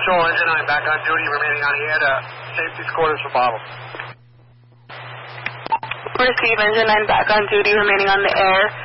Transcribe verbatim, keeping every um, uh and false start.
Control, Engine nine back on duty, remaining on hand. Uh, safety quarters for Bravo. Receive, Engine nine back on duty, remaining on the air.